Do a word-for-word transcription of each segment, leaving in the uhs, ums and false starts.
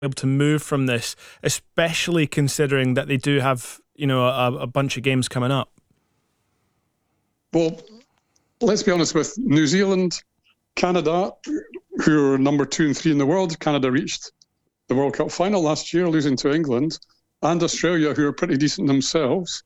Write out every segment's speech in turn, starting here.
able to move from this, especially considering that they do have, you know, a, a bunch of games coming up? Well, let's be honest with New Zealand, Canada, who are number two and three in the world. Canada reached the World Cup final last year, losing to England, and Australia, who are pretty decent themselves.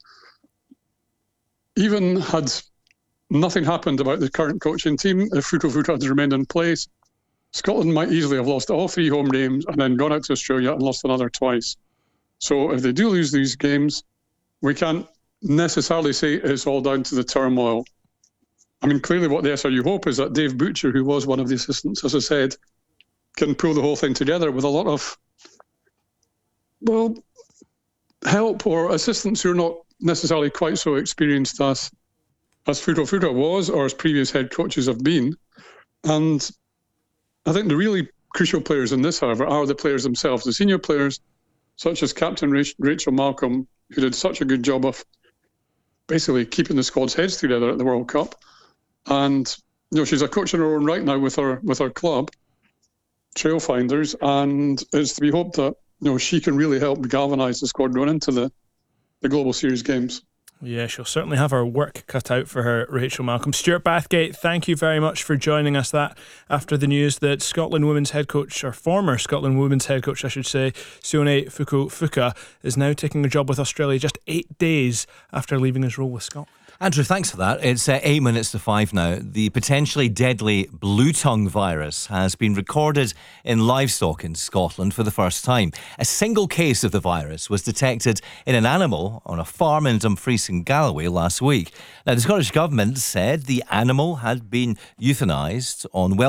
Even had nothing happened about the current coaching team, if Futo Futo had remained in place, Scotland might easily have lost all three home games and then gone out to Australia and lost another twice. So if they do lose these games, we can't necessarily say it's all down to the turmoil. I mean, clearly what the S R U hope is that Dave Butcher, who was one of the assistants, as I said, can pull the whole thing together with a lot of, well, help or assistants who are not necessarily quite so experienced as, as Futo Futo was or as previous head coaches have been. And I think the really crucial players in this, however, are the players themselves, the senior players, such as Captain Rachel Malcolm, who did such a good job of basically keeping the squad's heads together at the World Cup. And, you know, she's a coach in her own right now with her with her club, Trailfinders, and it's to be hoped that, you know, she can really help galvanise the squad going into the, the Global Series games. Yeah, she'll certainly have her work cut out for her, Rachel Malcolm. Stuart Bathgate, thank you very much for joining us. That after the news that Scotland women's head coach, or former Scotland women's head coach, I should say, Sione Fukufuka, is now taking a job with Australia just eight days after leaving his role with Scotland. Andrew, thanks for that. It's uh, eight minutes to five now. The potentially deadly blue tongue virus has been recorded in livestock in Scotland for the first time. A single case of the virus was detected in an animal on a farm in Dumfries in Galloway last week. Now, the Scottish Government said the animal had been euthanised on well